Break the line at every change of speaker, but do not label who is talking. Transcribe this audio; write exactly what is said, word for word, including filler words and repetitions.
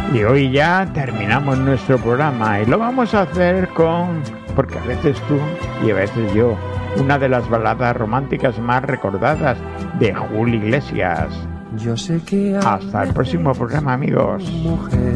Y hoy ya terminamos nuestro programa y lo vamos a hacer con, porque a veces tú y a veces yo, una de las baladas románticas más recordadas de Julio Iglesias.
Yo sé que
hasta el próximo programa, amigos.
Mujer,